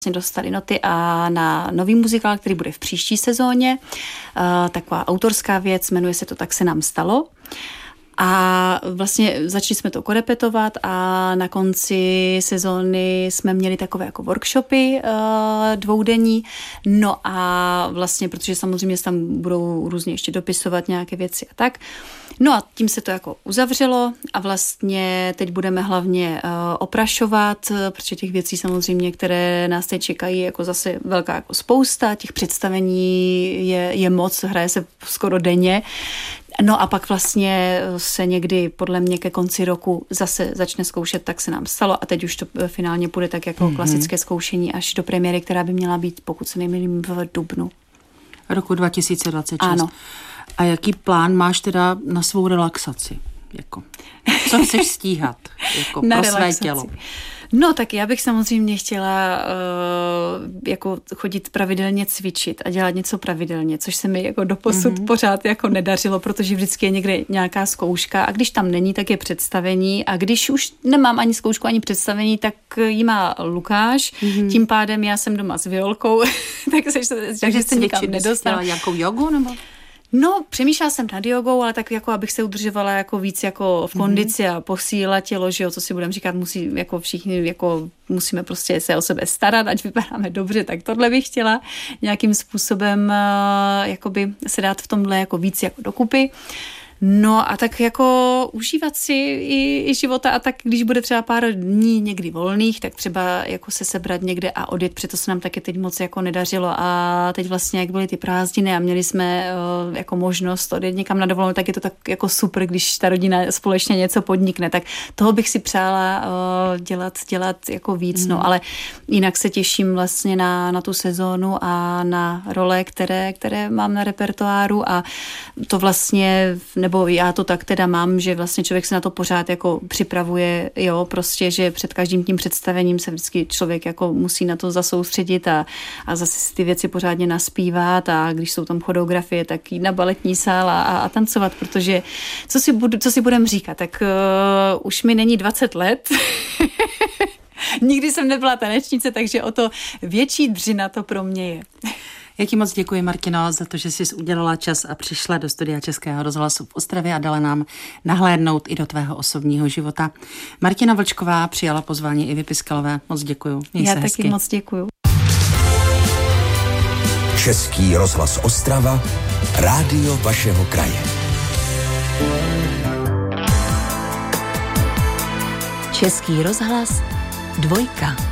dostali noty a na nový muzikál, který bude v příští sezóně. Taková autorská věc, jmenuje se to Tak se nám stalo. A vlastně začali jsme to korepetovat a na konci sezóny jsme měli takové jako workshopy dvoudenní. No a vlastně, protože samozřejmě tam budou různě ještě dopisovat nějaké věci a tak. No a tím se to jako uzavřelo a vlastně teď budeme hlavně oprašovat, protože těch věcí samozřejmě, které nás teď čekají, jako zase velká jako spousta, těch představení je moc, hraje se skoro denně. No a pak vlastně se někdy podle mě ke konci roku zase začne zkoušet, tak se nám stalo a teď už to finálně půjde tak jako klasické zkoušení až do premiéry, která by měla být, pokud se nemýlím, v dubnu. Roku 2026. Ano. A jaký plán máš teda na svou relaxaci? Jako, co chceš stíhat jako na pro relaxaci. své tělo? No tak já bych samozřejmě chtěla jako chodit pravidelně cvičit a dělat něco pravidelně, což se mi jako doposud pořád jako nedařilo, protože vždycky je někde nějaká zkouška a když tam není, tak je představení a když už nemám ani zkoušku, ani představení, tak ji má Lukáš, tím pádem já jsem doma s Violkou, takže se nikam nedostala. Jakou jogu nebo? No, přemýšlela jsem nad jogou, ale tak jako abych se udržovala jako víc jako v kondici a posílat tělo, že jo, co si budeme říkat, jako všichni jako musíme prostě se o sebe starat, ať vypadáme dobře, tak tohle bych chtěla nějakým způsobem jakoby se dát v tomhle jako víc jako dokupy. No a tak jako užívat si i života a tak, když bude třeba pár dní někdy volných, tak třeba jako se sebrat někde a odjet, protože to se nám taky teď moc jako nedařilo a teď vlastně, jak byly ty prázdniny a měli jsme jako možnost odjet někam na dovolenou, tak je to tak jako super, když ta rodina společně něco podnikne, tak toho bych si přála dělat jako víc, no, ale jinak se těším vlastně na tu sezónu a na role, které mám na repertoáru a to vlastně nebo já to tak teda mám, že vlastně člověk se na to pořád jako připravuje, jo, prostě, že před každým tím představením se vždycky člověk jako musí na to zasoustředit a zase si ty věci pořádně naspívat a když jsou tam choreografie, tak jít na baletní sál a tancovat, protože co si budem říkat, tak už mi není 20 let, nikdy jsem nebyla tanečnice, takže o to větší dřina to pro mě je. Já ti moc děkuji, Martino, za to, že jsi udělala čas a přišla do studia Českého rozhlasu v Ostravě a dala nám nahlédnout i do tvého osobního života. Martina Vlčková přijala pozvání Ivy Piskalové. Moc děkuju. Já taky moc děkuju. Český rozhlas Ostrava, rádio vašeho kraje. Český rozhlas 2.